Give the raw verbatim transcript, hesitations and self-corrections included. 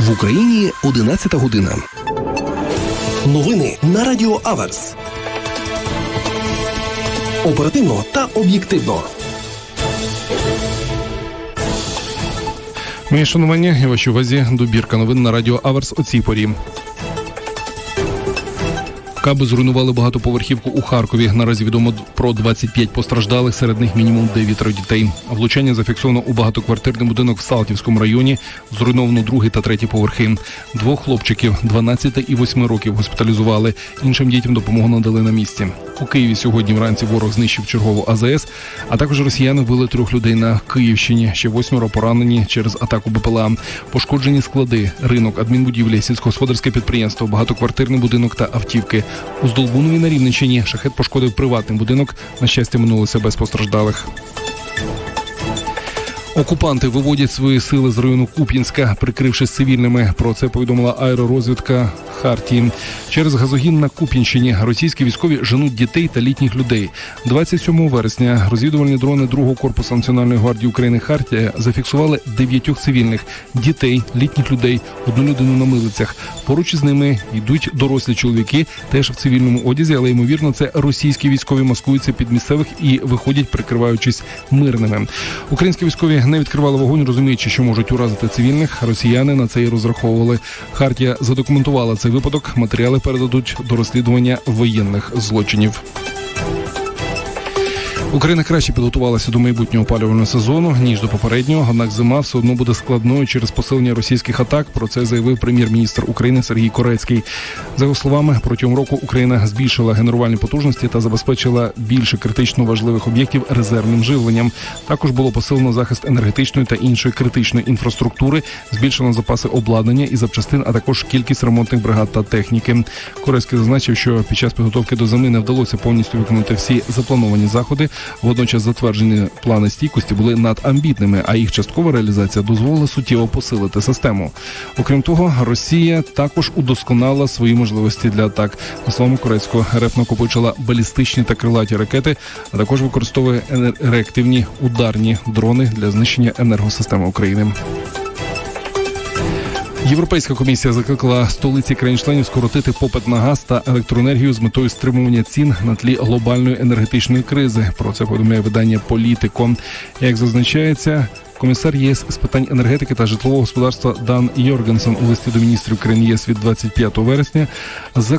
В Україні одинадцята година. Новини на Радіо Аверс. Оперативно та об'єктивно. Мої шанування і вашій увазі добірка новин на Радіо Аверс о цій порі. Каби зруйнували багатоповерхівку у Харкові. Наразі відомо про двадцять п'ять постраждалих, серед них мінімум дев'ятеро дітей. Влучання зафіксовано у багатоквартирний будинок в Салтівському районі. Зруйновано другий та третій поверхи. Двох хлопчиків, дванадцяти і восьми років, госпіталізували. Іншим дітям допомогу надали на місці. У Києві сьогодні вранці ворог знищив чергову А З С, а також росіяни вбили трьох людей на Київщині. Ще восьмеро поранені через атаку Б П Л А. Пошкоджені склади, ринок, адмінбудівлі, сільськогосподарське підприємство, багатоквартирний будинок та автівки. У Здолбунові на Рівненщині шахет пошкодив приватний будинок. На щастя, минулося без постраждалих. Окупанти виводять свої сили з району Куп'янська, прикрившись цивільними. Про це повідомила аеророзвідка Хартії. Через газогін на Куп'янщині російські військові женуть дітей та літніх людей. двадцять сьомого вересня розвідувальні дрони другого корпусу Національної гвардії України Хартія зафіксували дев'ятьох цивільних – дітей, літніх людей, одну людину на милицях. Поруч із ними йдуть дорослі чоловіки, теж в цивільному одязі, але, ймовірно, це російські військові маскуються під місцевих і виходять, прикриваючись мирними. Українські військові не відкривали вогонь, розуміючи, що можуть уразити цивільних. Росіяни на це і розраховували. Хартія задокументувала цей випадок. Матеріали передадуть до розслідування воєнних злочинів. Україна краще підготувалася до майбутнього опалювального сезону, ніж до попереднього, однак зима все одно буде складною через посилення російських атак. Про це заявив прем'єр-міністр України Сергій Корецький. За його словами, протягом року Україна збільшила генерувальні потужності та забезпечила більше критично важливих об'єктів резервним живленням. Також було посилено захист енергетичної та іншої критичної інфраструктури, збільшено запаси обладнання і запчастин, а також кількість ремонтних бригад та техніки. Корецький зазначив, що під час підготовки до зими не вдалося повністю виконати всі заплановані заходи. Водночас затверджені плани стійкості були надамбітними, а їх часткова реалізація дозволила суттєво посилити систему. Окрім того, Росія також удосконалила свої можливості для атак. За словами Корецького, Р Ф накопичила балістичні та крилаті ракети, а також використовує реактивні ударні дрони для знищення енергосистеми України. Європейська комісія закликала столиці країн-членів скоротити попит на газ та електроенергію з метою стримування цін на тлі глобальної енергетичної кризи. Про це повідомляє видання «Політико». Як зазначається, комісар Є С з питань енергетики та житлового господарства Дан Йоргенсен у листі до міністрів країн Є С від двадцять п'ятого вересня